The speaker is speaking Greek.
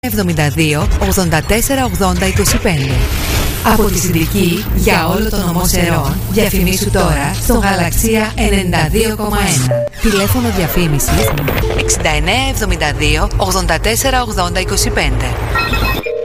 72 84 80 25. Από τη Συντρική για όλο το νομό Σερών, διαφημίσου τώρα στο Γαλαξία 92,1. Τηλέφωνο διαφήμισης 69 72 84 80 25.